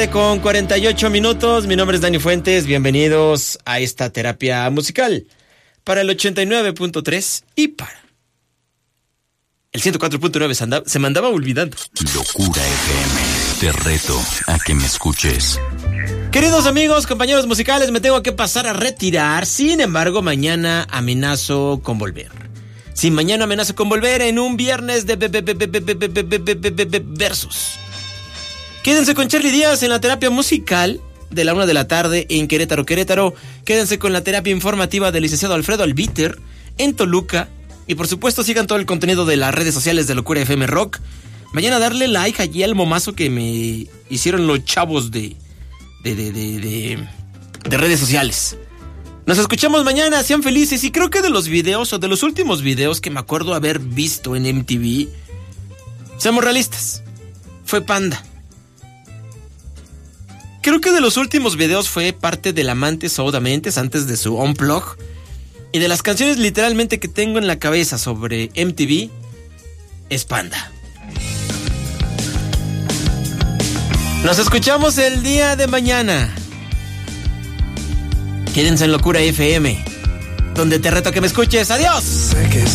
Con 48 minutos, mi nombre es Dani Fuentes, bienvenidos a esta terapia musical para el 89.3 y para el 104.9 se me andaba olvidando. Locura FM, te reto a que me escuches. Queridos amigos, compañeros musicales, me tengo que pasar a retirar, sin embargo mañana amenazo con volver. Sí, mañana amenazo con volver en un viernes de versus. Quédense con Charly Díaz en la terapia musical de la 1 de la tarde en Querétaro. Quédense con la terapia informativa del licenciado Alfredo Albiter en Toluca. Y por supuesto sigan todo el contenido de las redes sociales de Locura FM Rock. Mañana darle like allí al momazo que me hicieron los chavos de redes sociales. Nos escuchamos mañana, sean felices. Y creo que de los videos o de los últimos videos que me acuerdo haber visto en MTV, seamos realistas, fue Panda. Creo que de los últimos videos fue parte del Amante Saudamentes antes de su Unplug. Y de las canciones literalmente que tengo en la cabeza sobre MTV, es Panda. Nos escuchamos el día de mañana. Quédense en Locura FM, donde te reto a que me escuches. ¡Adiós!